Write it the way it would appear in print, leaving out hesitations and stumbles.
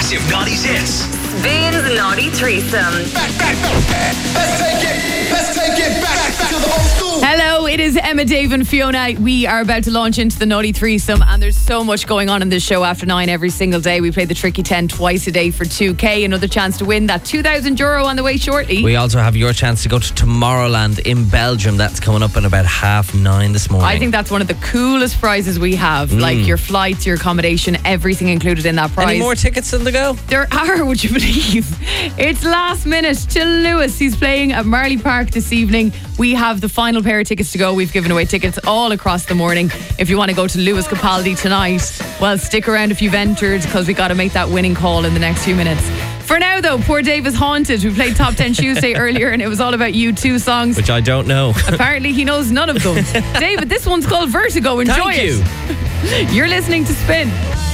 massive Naughties hits. Spins Naughty Threesome. Let's take it back to the old school. Hello, it is Emma, Dave and Fiona. We are about to launch into the Naughty Threesome, and there's so much going on in this show after 9 every single day. We play the Tricky 10 twice a day for 2k. Another chance to win that €2,000 on the way shortly. We also have your chance to go to Tomorrowland in Belgium. That's coming up in about 9:30 this morning. I think that's one of the coolest prizes we have. Like your flights, your accommodation, everything included in that prize. Any more tickets in the go? There are, would you believe? It's last minute to Lewis. He's playing at Marley Park this evening. We have the final pair of tickets to go. We've given away tickets all across the morning. If you want to go to Lewis Capaldi tonight, well, stick around if you've entered, because we got to make that winning call in the next few minutes. For now, though, poor Dave is haunted. We played Top 10 Tuesday earlier, and it was all about U2 songs. Which I don't know. Apparently, he knows none of them. David, this one's called Vertigo. Enjoy Thank you. it. You're listening to Spin.